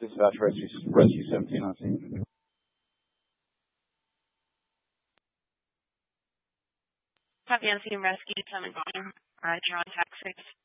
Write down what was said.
dispatch rescue 17 on scene. Copy on scene, rescue 7 you're on tax 6.